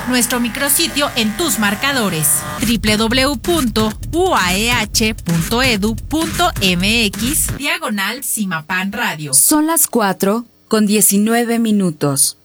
nuestro micrositio en tus marcadores www.uaeh.edu.mx/Cimapan Radio. Son las 4:19.